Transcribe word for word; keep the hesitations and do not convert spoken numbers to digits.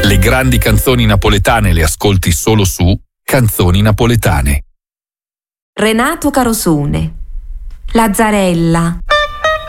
Le grandi canzoni napoletane le ascolti solo su Canzoni Napoletane. Renato Carosone, Lazzarella,